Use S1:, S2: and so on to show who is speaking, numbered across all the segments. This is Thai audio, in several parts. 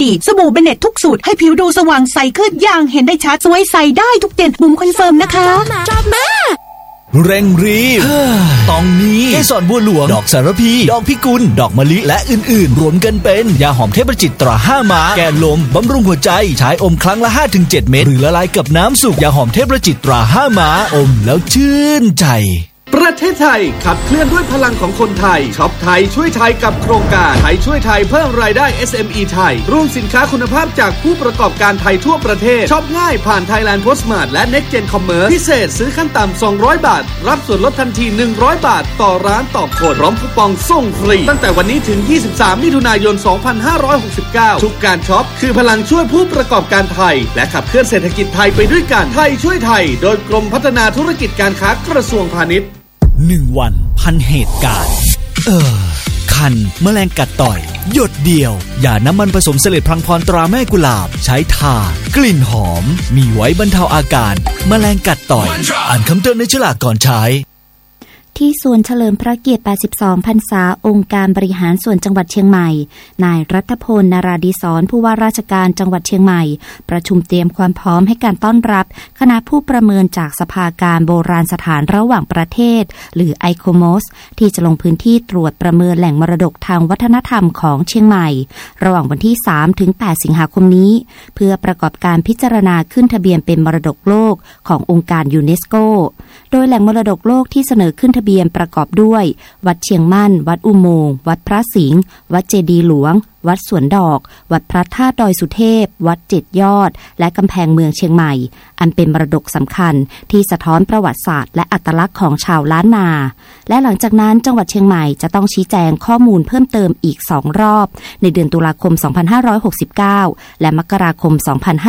S1: ดีสบู่เบเนตทุกสูตรให้ผิวดูสว่างใสขึ้นอย่างเห็นได้ชัดสวยใสได้ทุกเดือนบุ๋มคอนเฟิร์มนะคะ
S2: ชอบมาก
S3: เร่งรีบตองนี้เกสรบัวหลวงดอกสารพีดอกพิกุลดอกมะลิและอื่นๆรวมกันเป็นยาหอมเทพประจิตตรา5 ม้าแก้ลมบำรุงหัวใจใช้อมครั้งละ 5-7 เม็ดหรือละลายกับน้ำสุกยาหอมเทพประจิตตรา5 ม้าอมแล้วชื่นใจ
S4: ประเทศไทยขับเคลื่อนด้วยพลังของคนไทยช็อปไทยช่วยไทยกับโครงการไทยช่วยไทยเพิ่มรายได้ SME ไทยร่วมสินค้าคุณภาพจากผู้ประกอบการไทยทั่วประเทศช็อปง่ายผ่าน Thailand Postmart และ Next Gen Commerce พิเศษซื้อขั้นต่ำ200 บาทรับส่วนลดทันที100 บาทต่อร้านต่อคนพร้อมคูปองส่งฟรีตั้งแต่วันนี้ถึง23 มิถุนายน 2569ทุกการช็อปคือพลังช่วยผู้ประกอบการไทยและขับเคลื่อนเศรษฐกิจไทยไปด้วยกันไทยช่วยไทยโดยกรมพัฒนาธุรกิจการค้ากระทรวงพาณิชย์
S3: 1 วันพันเหตุการณ์คันแมลงกัดต่อยหยดเดียวยาน้ำมันผสมเสลดพลังพรตราแม่กุหลาบใช้ทากลิ่นหอมมีไว้บรรเทาอาการแมลงกัดต่อยอ่านคำเตือนในฉลากก่อนใช้
S5: ที่ส่วนเฉลิมพระเกียรติ82พรรษาองค์การบริหารส่วนจังหวัดเชียงใหม่นายรัฐพล นราดิศรผู้ว่าราชการจังหวัดเชียงใหม่ประชุมเตรียมความพร้อมให้การต้อนรับคณะผู้ประเมินจากสภาการโบราณสถานระหว่างประเทศหรือไอโคมอสที่จะลงพื้นที่ตรวจประเมินแหล่งมรดกทางวัฒนธรรมของเชียงใหม่ระหว่างวันที่ 3-8 สิงหาคมนี้เพื่อประกอบการพิจารณาขึ้นทะเบียนเป็นมรดกโลกขององค์การยูเนสโกโดยแหล่งมรดกโลกที่เสนอขึ้นทะเบียนประกอบด้วยวัดเชียงมั่นวัดอุโมงค์วัดพระสิงห์วัดเจดีย์หลวงวัดสวนดอกวัดพระธาตุดอยสุเทพวัด7 ยอดและกำแพงเมืองเชียงใหม่อันเป็นมรดกสำคัญที่สะท้อนประวัติศาสตร์และอัตลักษณ์ของชาวล้านนาและหลังจากนั้นจังหวัดเชียงใหม่จะต้องชี้แจงข้อมูลเพิ่มเติมอีก2 รอบในเดือนตุลาคม 2569และมกราคม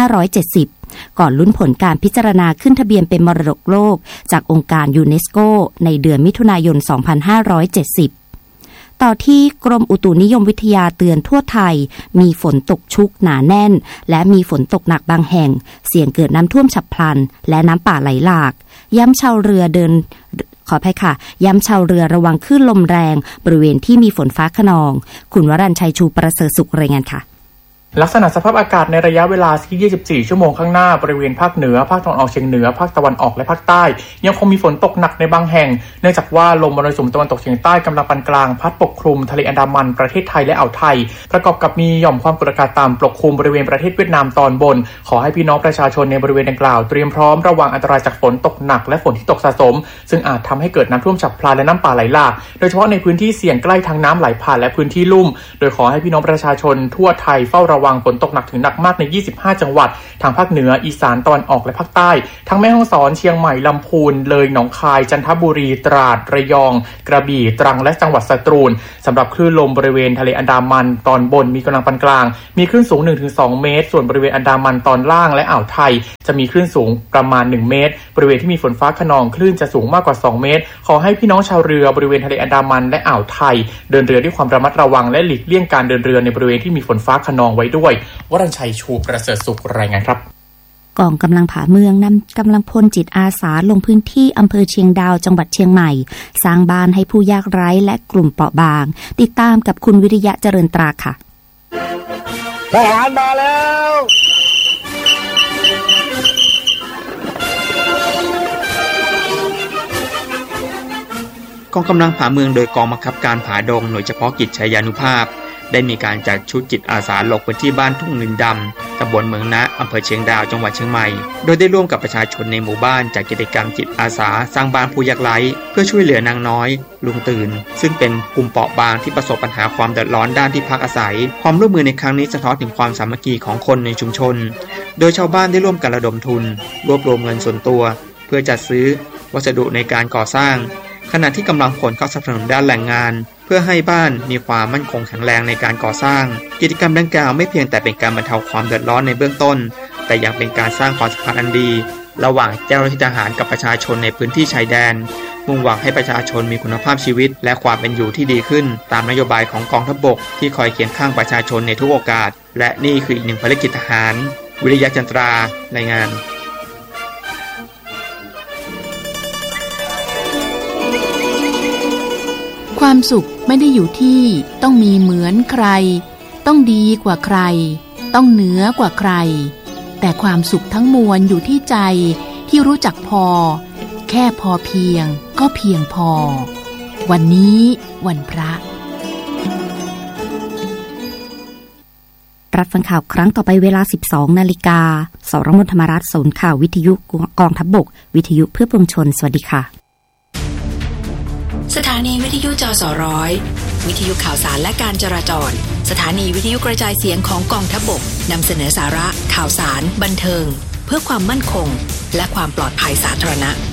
S5: 2570ก่อนลุ้นผลการพิจารณาขึ้นทะเบียนเป็นมรดกโลกจากองค์การยูเนสโกในเดือนมิถุนายน 2570ต่อที่กรมอุตุนิยมวิทยาเตือนทั่วไทยมีฝนตกชุกหนาแน่นและมีฝนตกหนักบางแห่งเสี่ยงเกิดน้ำท่วมฉับพลันและน้ำป่าไหลหลากย้ำชาวเรือย้ำชาวเรือระวังคลื่นลมแรงบริเวณที่มีฝนฟ้าคะนองคุณวรัญชัยชูประเสริฐสุขรายงานค่ะ
S6: ลักษณะสภาพอากาศในระยะเวลา24 ชั่วโมงข้างหน้าบริเวณภาคเหนือภาคตะวันออกเฉียงเหนือภาคตะวันออกและภาคใต้ยังคงมีฝนตกหนักในบางแห่งเนื่องจากว่าลมมรสุมตะวันตกเฉียงใต้กำลังปานกลางพัดปกคลุมทะเลอันดามันประเทศไทยและอ่าวไทยประกอบกับมีหย่อมความกดอากาศต่ำปกคลุมบริเวณประเทศเวียดนามตอนบนขอให้พี่น้องประชาชนในบริเวณดังกล่าวเตรียมพร้อมระวังอันตรายจากฝนตกหนักและฝนที่ตกสะสมซึ่งอาจทำให้เกิดน้ำท่วมฉับพลันและน้ำป่าไหลหลากโดยเฉพาะในพื้นที่เสี่ยงใกล้ทางน้ำไหลผ่านและพื้นที่ลุ่มโดยขอให้พี่น้องประชาชนทั่วไทยเฝ้าระวังฝนตกหนักถึงหนักมากใน25 จังหวัดทางภาคเหนืออีสานตะวันออกและภาคใต้ทั้งแม่ฮ่องสอนเชียงใหม่ลำพูนเลยหนองคายจันทบุรีตราดระยองกระบี่ตรังและจังหวัดสตูลสำหรับคลื่นลมบริเวณทะเลอันดามันตอนบนมีกำลังปานกลางมีคลื่นสูง 1-2 เมตรส่วนบริเวณอันดามันตอนล่างและอ่าวไทยจะมีคลื่นสูงประมาณ1 เมตรบริเวณที่มีฝนฟ้าคะนองคลื่นจะสูงมากกว่า2 เมตรขอให้พี่น้องชาวเรือบริเวณทะเลอันดามันและอ่าวไทยเดินเรือด้วยความระมัดระวังและหลีกเลี่ยงการเดินเรือในบริเวณที่มีฝนฟ้าคะนองไว้ด้วยวรัญชัยชูประเสริฐสุขรายงานครับ
S5: กองกำลังผาเมืองนำกำลังพลจิตอาสาลงพื้นที่อำเภอเชียงดาวจังหวัดเชียงใหม่สร้างบ้านให้ผู้ยากไร้และกลุ่มเปราะบางติดตามกับคุณวิริยะเจริญตราค่ะ
S7: ทหารมาแล้ว
S8: กองกำลังผาเมืองโดยกองบังคับการผาดงหน่วยเฉพาะกิจชัยยานุภาพได้มีการจัดชุดจิตอาสาลงพื้นที่บ้านทุ่งนินดำตำบลเมืองนะอำเภอเชียงดาวจังหวัดเชียงใหม่โดยได้ร่วมกับประชาชนในหมู่บ้านจัดกิจกรรมจิตอาสาสร้างบ้านผู้ยากไร้เพื่อช่วยเหลือนางน้อยลุงตื่นซึ่งเป็นกลุ่มเปราะบางที่ประสบปัญหาความเดือดร้อนด้านที่พักอาศัยความร่วมมือในครั้งนี้สะท้อนถึงความสามัคคีของคนในชุมชนโดยชาวบ้านได้ร่วมกันระดมทุนรวบรวมเงินส่วนตัวเพื่อจัดซื้อวัสดุในการก่อสร้างขณะที่กำลังผลเข้าสนับสนุนด้านแรงงานเพื่อให้บ้านมีความมั่นคงแข็งแรงในการก่อสร้างกิจกรรมดังกล่าวไม่เพียงแต่เป็นการบรรเทาความเดือดร้อนในเบื้องต้นแต่ยังเป็นการสร้างความสัมพันธ์อันดีระหว่างเจ้าหน้าที่ทหารกับประชาชนในพื้นที่ชายแดนมุ่งหวังให้ประชาชนมีคุณภาพชีวิตและความเป็นอยู่ที่ดีขึ้นตามนโยบายของกองทัพบกที่คอยเคียงข้างประชาชนในทุกโอกาสและนี่คืออีกหนึ่งภารกิจทหารวิริยะจันทรารายงาน
S2: ความสุขไม่ได้อยู่ที่ต้องมีเหมือนใครต้องดีกว่าใครต้องเหนือกว่าใครแต่ความสุขทั้งมวลอยู่ที่ใจที่รู้จักพอแค่พอเพียงก็เพียงพอวันนี้วันพระ
S5: รับฟังข่าวครั้งต่อไปเวลา 12 นาฬิกาสรมธรรมราชศูนย์ข่าววิทยุกองทัพบกวิทยุเพื่อปวงชนสวัสดีค่ะ
S9: สถานีวิทยุจสร้อยวิทยุข่าวสารและการจราจรสถานีวิทยุกระจายเสียงของกองทัพบกนำเสนอสาระข่าวสารบันเทิงเพื่อความมั่นคงและความปลอดภัยสาธารณะ